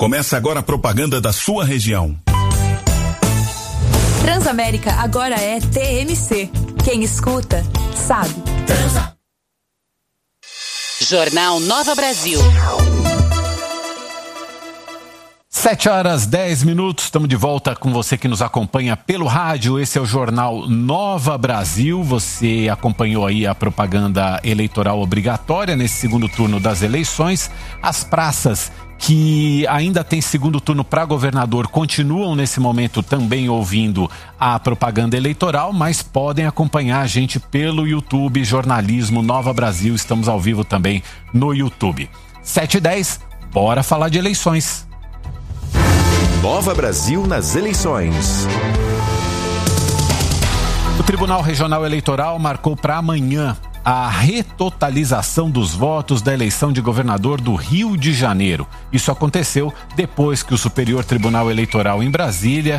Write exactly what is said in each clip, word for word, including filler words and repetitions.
Começa agora a propaganda da sua região. Transamérica agora é T M C. Quem escuta, sabe. Transa. Jornal Nova Brasil. Sete horas, dez minutos, estamos de volta com você que nos acompanha pelo rádio. Esse é o Jornal Nova Brasil. Você acompanhou aí a propaganda eleitoral obrigatória nesse segundo turno das eleições. As praças que ainda tem segundo turno para governador continuam nesse momento também ouvindo a propaganda eleitoral, mas podem acompanhar a gente pelo YouTube, Jornalismo Nova Brasil. Estamos ao vivo também no YouTube. Sete e dez, bora falar de eleições. Nova Brasil nas eleições. O Tribunal Regional Eleitoral marcou para amanhã a retotalização dos votos da eleição de governador do Rio de Janeiro. Isso aconteceu depois que o Superior Tribunal Eleitoral em Brasília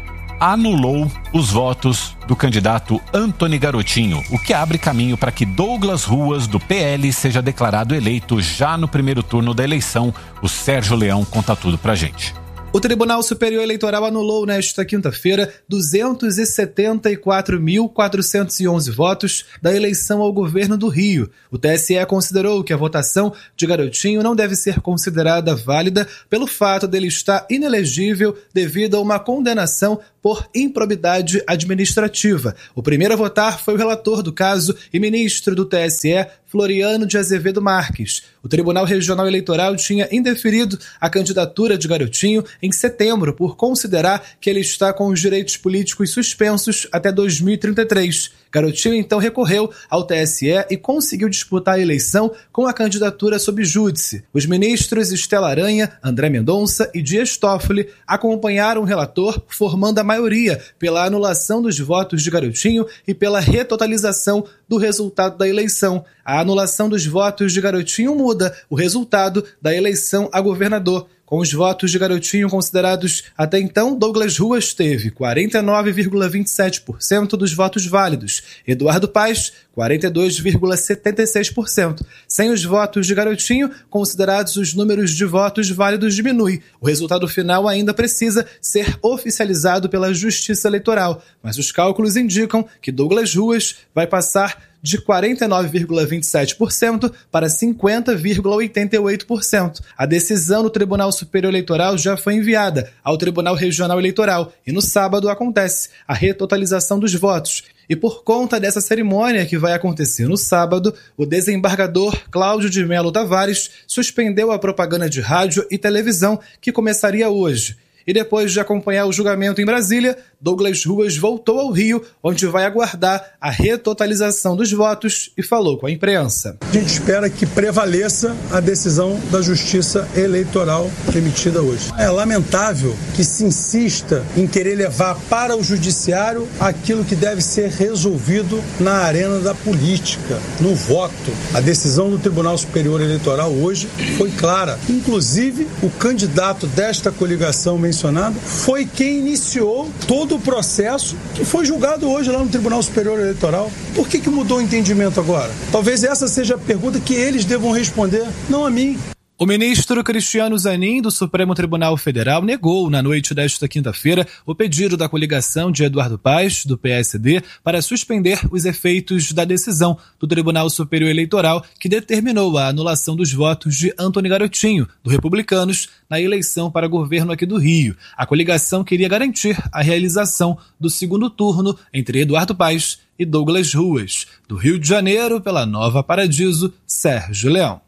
anulou os votos do candidato Antony Garotinho, o que abre caminho para que Douglas Ruas, do P L, seja declarado eleito já no primeiro turno da eleição. O Sérgio Leão conta tudo pra gente. O Tribunal Superior Eleitoral anulou nesta quinta-feira duzentos e setenta e quatro mil, quatrocentos e onze votos da eleição ao governo do Rio. O T S E considerou que a votação de Garotinho não deve ser considerada válida pelo fato dele estar inelegível devido a uma condenação por improbidade administrativa. O primeiro a votar foi o relator do caso e ministro do T S E, Floriano de Azevedo Marques. O Tribunal Regional Eleitoral tinha indeferido a candidatura de Garotinho em setembro por considerar que ele está com os direitos políticos suspensos até dois mil e trinta e três. Garotinho então recorreu ao T S E e conseguiu disputar a eleição com a candidatura sob júdice. Os ministros Estela Aranha, André Mendonça e Dias Toffoli acompanharam o relator, formando a maioria pela anulação dos votos de Garotinho e pela retotalização do resultado da eleição. A anulação dos votos de Garotinho muda o resultado da eleição a governador. Com os votos de Garotinho considerados até então, Douglas Ruas teve quarenta e nove vírgula vinte e sete por cento dos votos válidos, Eduardo Paes, quarenta e dois vírgula setenta e seis por cento. Sem os votos de Garotinho, considerados os números de votos válidos diminui. O resultado final ainda precisa ser oficializado pela Justiça Eleitoral, mas os cálculos indicam que Douglas Ruas vai passar de quarenta e nove vírgula vinte e sete por cento para cinquenta vírgula oitenta e oito por cento. A decisão do Tribunal Superior Eleitoral já foi enviada ao Tribunal Regional Eleitoral e no sábado acontece a retotalização dos votos. E por conta dessa cerimônia que vai acontecer no sábado, o desembargador Cláudio de Melo Tavares suspendeu a propaganda de rádio e televisão que começaria hoje. E depois de acompanhar o julgamento em Brasília, Douglas Ruas voltou ao Rio, onde vai aguardar a retotalização dos votos e falou com a imprensa. A gente espera que prevaleça a decisão da Justiça Eleitoral emitida hoje. É lamentável que se insista em querer levar para o judiciário aquilo que deve ser resolvido na arena da política, no voto. A decisão do Tribunal Superior Eleitoral hoje foi clara. Inclusive, o candidato desta coligação mencionado foi quem iniciou todo o processo que foi julgado hoje lá no Tribunal Superior Eleitoral. Por que que mudou o entendimento agora? Talvez essa seja a pergunta que eles devam responder, não a mim. O ministro Cristiano Zanin, do Supremo Tribunal Federal, negou na noite desta quinta-feira o pedido da coligação de Eduardo Paes, do P S D, para suspender os efeitos da decisão do Tribunal Superior Eleitoral que determinou a anulação dos votos de Antony Garotinho, do Republicanos, na eleição para governo aqui do Rio. A coligação queria garantir a realização do segundo turno entre Eduardo Paes e Douglas Ruas. Do Rio de Janeiro, pela Nova Paradiso, Sérgio Leão.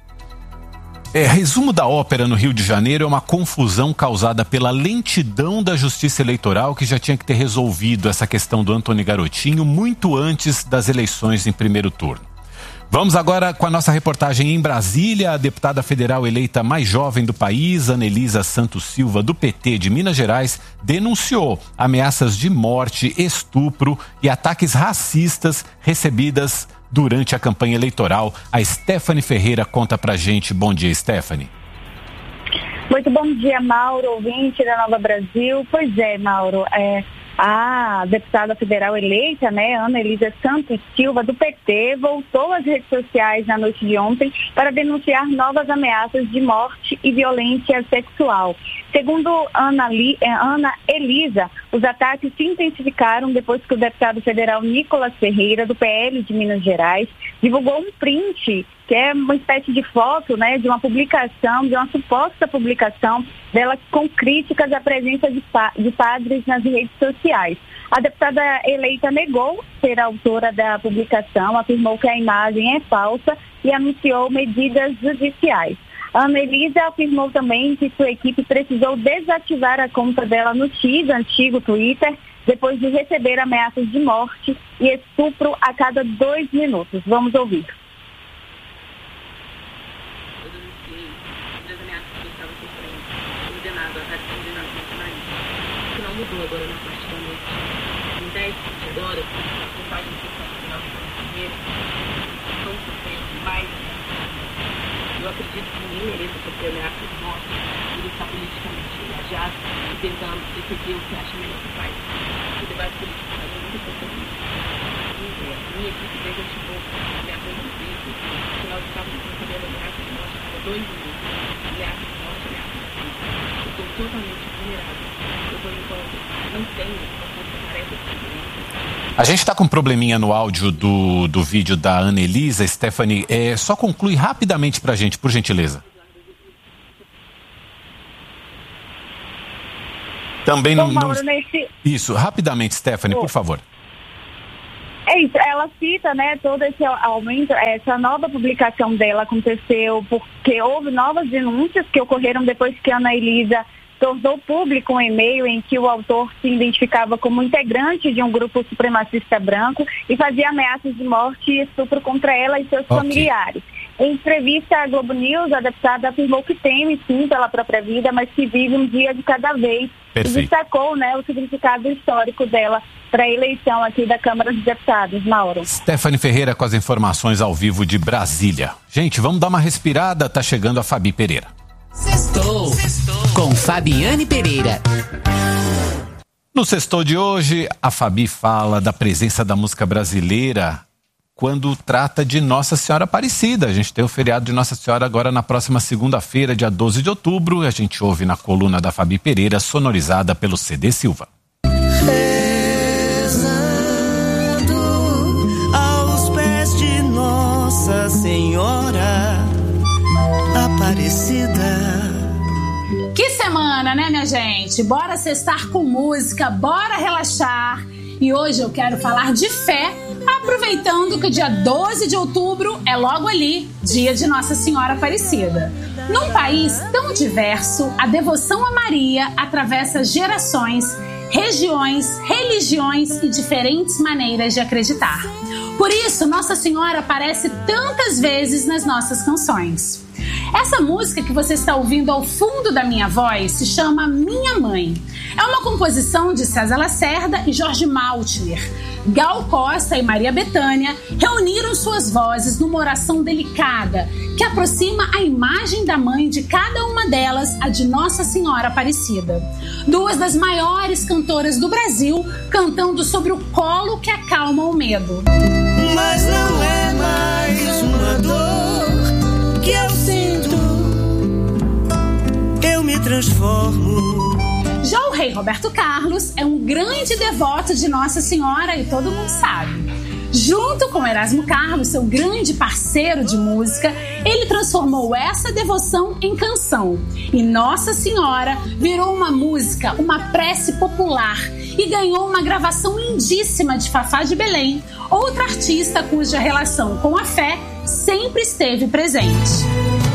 É, resumo da ópera no Rio de Janeiro é uma confusão causada pela lentidão da Justiça Eleitoral, que já tinha que ter resolvido essa questão do Antony Garotinho muito antes das eleições em primeiro turno. Vamos agora com a nossa reportagem em Brasília. A deputada federal eleita mais jovem do país, Anelisa Santos Silva, do P T de Minas Gerais, denunciou ameaças de morte, estupro e ataques racistas recebidas durante a campanha eleitoral. A Stephanie Ferreira conta pra gente. Bom dia, Stephanie. Muito bom dia, Mauro, ouvinte da Nova Brasil. Pois é, Mauro, é, A deputada federal eleita, né, Ana Elisa Santos Silva, do P T, voltou às redes sociais na noite de ontem para denunciar novas ameaças de morte e violência sexual. Segundo Ana, Li, Ana Elisa, os ataques se intensificaram depois que o deputado federal Nicolas Ferreira, do P L de Minas Gerais, divulgou um print, que é uma espécie de foto, né, de uma publicação, de uma suposta publicação dela com críticas à presença de, pa- de padres nas redes sociais. A deputada eleita negou ser autora da publicação, afirmou que a imagem é falsa e anunciou medidas judiciais. A Ana Elisa afirmou também que sua equipe precisou desativar a conta dela no X, antigo Twitter, depois de receber ameaças de morte e estupro a cada dois minutos. Vamos ouvir. Mudou agora na parte da noite. Em dez, vinte horas, a contagem de final do dinheiro são suficientes, mas eu acredito que ninguém mereça sofrer ameaça de morte. Ele está politicamente engajado e tentando defender o que acha melhor que faz. O debate político faz muito importante. Minha equipe desativou minha conta do Twitter, que nós estávamos recebendo ameaça de morte a cada dois minutos. Ameaça de morte, ameaça de morte. Eu estou totalmente vulnerável. A gente está com um probleminha no áudio do, do vídeo da Ana Elisa. Stephanie, é, só conclui rapidamente para a gente, por gentileza. Também Bom, não... Mauro, nesse... Isso, rapidamente, Stephanie, por favor. É isso, ela cita, né, todo esse aumento, essa nova publicação dela aconteceu porque houve novas denúncias que ocorreram depois que a Ana Elisa tornou público um e-mail em que o autor se identificava como integrante de um grupo supremacista branco e fazia ameaças de morte e estupro contra ela e seus okay. familiares. Em entrevista à Globo News, a deputada afirmou que teme sim pela própria vida, mas que vive um dia de cada vez. Perfeito. E destacou, né, o significado histórico dela para a eleição aqui da Câmara dos Deputados. Mauro. Stephanie Ferreira com as informações ao vivo de Brasília. Gente, vamos dar uma respirada, tá chegando a Fabi Pereira. Sextou com Fabiane Pereira. No Sextou de hoje, a Fabi fala da presença da música brasileira quando trata de Nossa Senhora Aparecida. A gente tem o feriado de Nossa Senhora agora na próxima segunda-feira, dia doze de outubro. A gente ouve na coluna da Fabi Pereira, sonorizada pelo C D Silva. Rezando aos pés de Nossa Senhora Aparecida. Que semana, né, minha gente? Bora sextar com música, bora relaxar. E hoje eu quero falar de fé, aproveitando que o dia doze de outubro é logo ali, dia de Nossa Senhora Aparecida. Num país tão diverso, a devoção a Maria atravessa gerações, regiões, religiões e diferentes maneiras de acreditar. Por isso, Nossa Senhora aparece tantas vezes nas nossas canções. Essa música que você está ouvindo ao fundo da minha voz se chama Minha Mãe. É uma composição de César Lacerda e Jorge Maltner. Gal Costa e Maria Bethânia reuniram suas vozes numa oração delicada que aproxima a imagem da mãe de cada uma delas a de Nossa Senhora Aparecida. Duas das maiores cantoras do Brasil cantando sobre o colo que acalma o medo. Mas não é mais uma dor que eu sinto, eu me transformo. Já o rei Roberto Carlos é um grande devoto de Nossa Senhora e todo mundo sabe. Junto com Erasmo Carlos, seu grande parceiro de música, ele transformou essa devoção em canção. E Nossa Senhora virou uma música, uma prece popular e ganhou uma gravação lindíssima de Fafá de Belém, outra artista cuja relação com a fé sempre esteve presente.